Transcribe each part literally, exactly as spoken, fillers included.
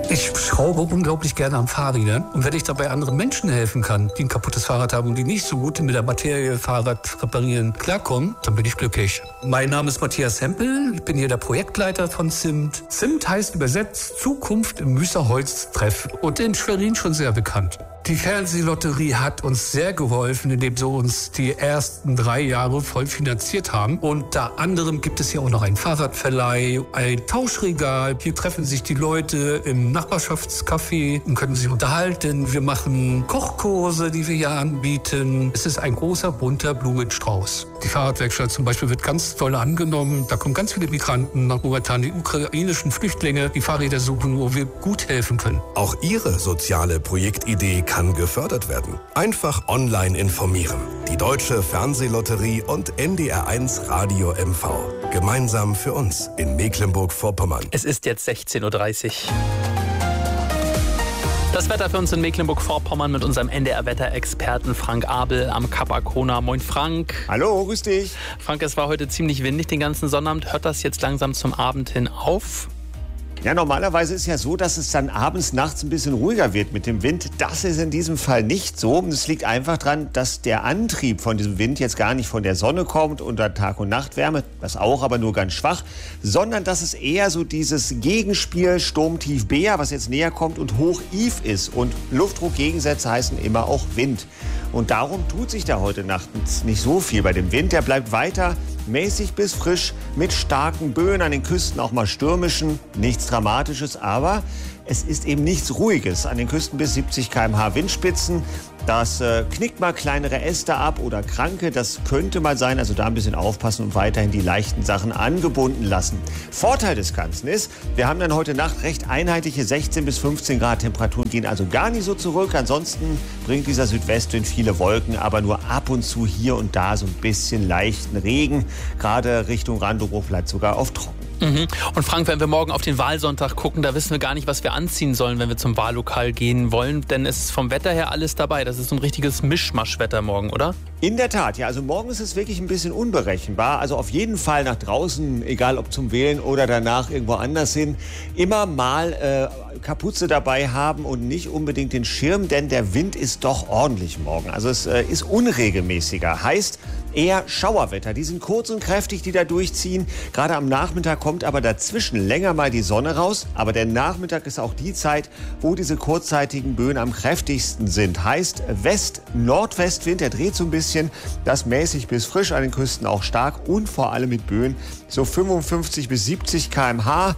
Ich schraube unglaublich gerne am Fahrrädern. Und wenn ich dabei anderen Menschen helfen kann, die ein kaputtes Fahrrad haben und die nicht so gut mit der Materie Fahrrad reparieren klarkommen, dann bin ich glücklich. Mein Name ist Matthias Hempel. Ich bin hier der Projektleiter von Z I M T. Z I M T heißt übersetzt Zukunft im Müßerholz-Treff und in Schwerin schon sehr bekannt. Die Fernsehlotterie hat uns sehr geholfen, indem sie uns die ersten drei Jahre voll finanziert haben. Unter anderem gibt es hier auch noch einen Fahrradverleih, ein Tauschregal. Hier treffen sich die Leute im Nachbarschaftscafé und können sich unterhalten. Wir machen Kochkurse, die wir hier anbieten. Es ist ein großer, bunter Blumenstrauß. Die Fahrradwerkstatt zum Beispiel wird ganz toll angenommen. Da kommen ganz viele Migranten, nach momentan die ukrainischen Flüchtlinge, die Fahrräder suchen, wo wir gut helfen können. Auch Ihre soziale Projektidee kann gefördert werden. Einfach online informieren. Die Deutsche Fernsehlotterie und N D R eins Radio M V. Gemeinsam für uns in Mecklenburg-Vorpommern. Es ist jetzt sechzehn Uhr dreißig. Das Wetter für uns in Mecklenburg-Vorpommern mit unserem N D R-Wetterexperten Frank Abel am Kap Arkona. Moin Frank. Hallo, grüß dich. Frank, es war heute ziemlich windig den ganzen Sonnabend. Hört das jetzt langsam zum Abend hin auf? Ja, normalerweise ist ja so, dass es dann abends, nachts ein bisschen ruhiger wird mit dem Wind. Das ist in diesem Fall nicht so. Es liegt einfach daran, dass der Antrieb von diesem Wind jetzt gar nicht von der Sonne kommt unter Tag- und Nachtwärme, das auch, aber nur ganz schwach, sondern dass es eher so dieses Gegenspiel Sturmtief Bea, was jetzt näher kommt, und Hoch-Iv ist. Und Luftdruckgegensätze heißen immer auch Wind. Und darum tut sich da heute Nacht nicht so viel bei dem Wind. Der bleibt weiter mäßig bis frisch mit starken Böen, an den Küsten auch mal stürmischen, nichts Dramatisches, aber es ist eben nichts Ruhiges. An den Küsten bis siebzig Kilometer pro Stunde Windspitzen. Das äh, knickt mal kleinere Äste ab oder Kranke, das könnte mal sein. Also da ein bisschen aufpassen und weiterhin die leichten Sachen angebunden lassen. Vorteil des Ganzen ist, wir haben dann heute Nacht recht einheitliche sechzehn bis fünfzehn Grad Temperaturen, gehen also gar nicht so zurück. Ansonsten bringt dieser Südwestwind viele Wolken, aber nur ab und zu hier und da so ein bisschen leichten Regen. Gerade Richtung Randobruch bleibt sogar auf trocken. Mhm. Und Frank, wenn wir morgen auf den Wahlsonntag gucken, da wissen wir gar nicht, was wir anziehen sollen, wenn wir zum Wahllokal gehen wollen. Denn es ist vom Wetter her alles dabei. Das ist so ein richtiges Mischmaschwetter morgen, oder? In der Tat, ja. Also morgen ist es wirklich ein bisschen unberechenbar. Also auf jeden Fall nach draußen, egal ob zum Wählen oder danach irgendwo anders hin, immer mal äh, Kapuze dabei haben und nicht unbedingt den Schirm, denn der Wind ist doch ordentlich morgen. Also es äh, ist unregelmäßiger. Heißt eher Schauerwetter. Die sind kurz und kräftig, die da durchziehen. Gerade am Nachmittag kommt aber dazwischen länger mal die Sonne raus. Aber der Nachmittag ist auch die Zeit, wo diese kurzzeitigen Böen am kräftigsten sind. Heißt West-Nordwestwind, der dreht so ein bisschen, das mäßig bis frisch, an den Küsten auch stark und vor allem mit Böen so fünfundfünfzig bis siebzig Kilometer pro Stunde.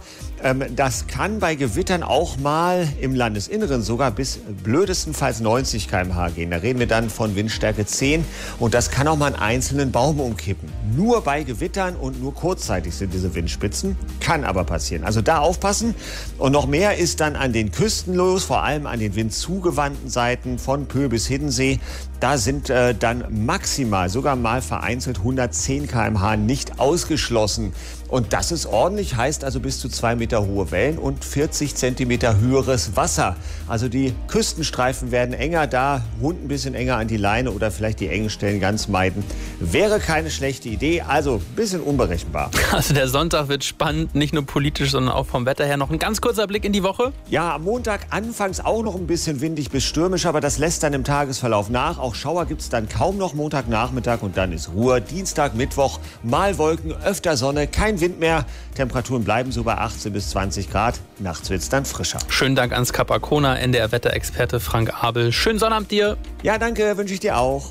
Das kann bei Gewittern auch mal im Landesinneren sogar bis blödestenfalls neunzig Kilometer pro Stunde gehen. Da reden wir dann von Windstärke zehn und das kann auch mal einen einzelnen Baum umkippen. Nur bei Gewittern und nur kurzzeitig sind diese Windspitzen, kann aber passieren. Also da aufpassen. Und noch mehr ist dann an den Küsten los, vor allem an den windzugewandten Seiten von Pö bis Hiddensee. Da sind äh, dann maximal, sogar mal vereinzelt hundertzehn Kilometer pro Stunde nicht ausgeschlossen. Und das ist ordentlich, heißt also bis zu zwei Meter hohe Wellen und vierzig Zentimeter höheres Wasser. Also die Küstenstreifen werden enger, da Hund ein bisschen enger an die Leine oder vielleicht die engen Stellen ganz meiden. Wäre keine schlechte Idee, also ein bisschen unberechenbar. Also der Sonntag wird spannend, nicht nur politisch, sondern auch vom Wetter her. Noch ein ganz kurzer Blick in die Woche. Ja, am Montag anfangs auch noch ein bisschen windig bis stürmisch, aber das lässt dann im Tagesverlauf nach. Auch Schauer gibt es dann kaum noch Montagnachmittag und dann ist Ruhe. Dienstag, Mittwoch, mal Wolken, öfter Sonne, kein Wind mehr. Temperaturen bleiben so bei achtzehn bis zwanzig Grad. Nachts wird es dann frischer. Schönen Dank ans Kap Arkona, N D R-Wetterexperte Frank Abel. Schönen Sonnabend dir. Ja, danke, wünsche ich dir auch.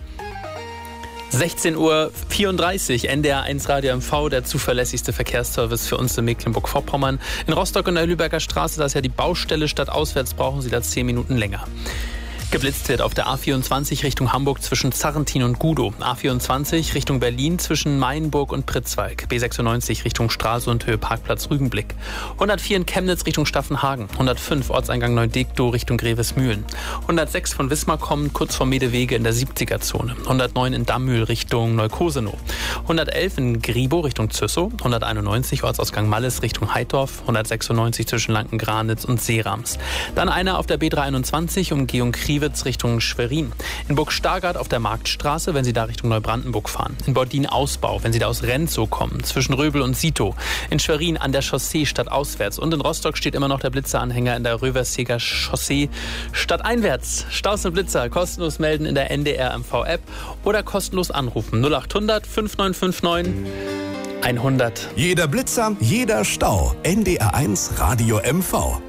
sechzehn Uhr vierunddreißig, N D R eins Radio M V, der zuverlässigste Verkehrsservice für uns in Mecklenburg-Vorpommern. In Rostock in der Lübecker Straße, da ist ja die Baustelle, statt auswärts brauchen Sie da zehn Minuten länger. Geblitzt wird auf der A vierundzwanzig Richtung Hamburg zwischen Zarrentin und Gudow. A vierundzwanzig Richtung Berlin zwischen Mainburg und Pritzwalk. B sechsundneunzig Richtung Stralsund, Höhe Parkplatz Rügenblick. hundertvier in Chemnitz Richtung Staffenhagen. hundertfünf Ortseingang Neudektow Richtung Grevesmühlen. hundertsechs von Wismar kommend kurz vor Medewege in der siebziger-Zone. hundertneun in Dammühl Richtung Neukosenow. hundertelf in Gribow Richtung Züssow. hunderteinundneunzig Ortsausgang Malles Richtung Heidorf. hundertsechsundneunzig zwischen Lankengranitz und Seerams. Dann einer auf der B dreihunderteinundzwanzig Umgehung Kriwitz Dönwitz Richtung Schwerin. In Burg Stargard auf der Marktstraße, wenn Sie da Richtung Neubrandenburg fahren. In Bordin-Ausbau, wenn Sie da aus Renzow kommen, zwischen Röbel und Sito. In Schwerin an der Chaussee stadtauswärts. Und in Rostock steht immer noch der Blitzeranhänger in der Röverseger Chaussee stadteinwärts. Staus und Blitzer kostenlos melden in der N D R M V-App oder kostenlos anrufen. null acht hundert fünf neun fünf neun hundert. Jeder Blitzer, jeder Stau. N D R eins Radio M V.